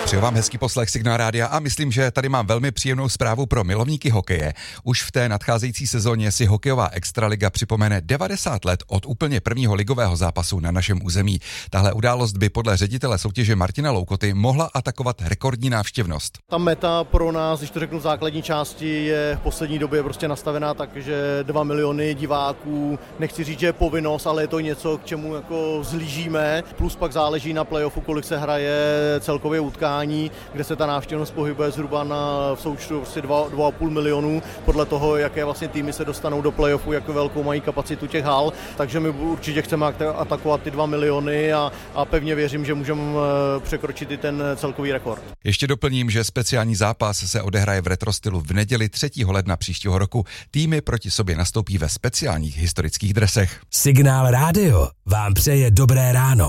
Přeju vám hezký poslech Signál rádia a myslím, že tady mám velmi příjemnou zprávu pro milovníky hokeje. Už v té nadcházející sezóně si hokejová extraliga připomene 90 let od úplně prvního ligového zápasu na našem území. Tahle událost by podle ředitele soutěže Martina Loukoty mohla atakovat rekordní návštěvnost. Ta meta pro nás, když to řeknu v základní části, je v poslední době prostě nastavená tak, že 2 miliony diváků, nechci říct, že je povinnost, ale je to něco, k čemu jako zlížíme. Plus pak záleží na play-offu, kolik se hraje celkově utkání, kde se ta návštěvnost pohybuje zhruba v součtu prostě 2,5 milionů, podle toho, jaké vlastně týmy se dostanou do play-offu, jak velkou mají kapacitu těch hal. Takže my určitě chceme atakovat ty 2 miliony a pevně věřím, že můžeme překročit i ten celkový rekord. Ještě doplním, že speciální zápas se odehraje v retro stylu v neděli 3. ledna příštího roku. Týmy proti sobě nastoupí ve speciálních historických dresech. Signál rádio vám přeje dobré ráno.